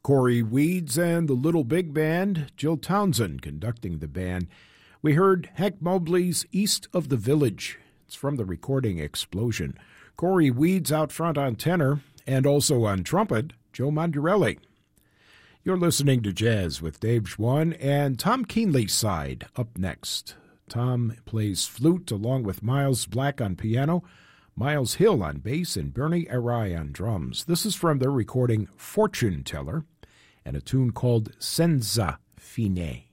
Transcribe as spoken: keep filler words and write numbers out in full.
Corey Weeds and the Little Big Band, Jill Townsend conducting the band. We heard Hank Mobley's East of the Village. It's from the recording Explosion. Corey Weeds out front on tenor and also on trumpet, Joe Mondarelli. You're listening to Jazz with Dave Schwann and Tom Keenley's side up next. Tom plays flute along with Miles Black on piano, Miles Hill on bass, and Bernie Arai on drums. This is from their recording Fortune Teller and a tune called Senza Fine.